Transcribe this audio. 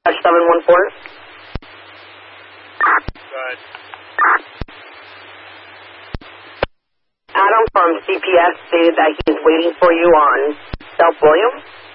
714. Good. Adam from CPS stated that he's waiting for you on South William.